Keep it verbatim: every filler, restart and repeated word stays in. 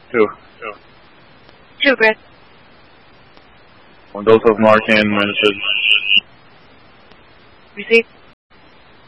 Two. Two, Chris. One Delta of Mark and Manchester.